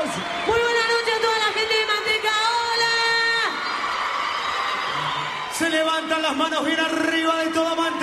Muy buenas noches a toda la gente de Manteca. ¡Hola! Se levantan las manos bien arriba de toda Manteca.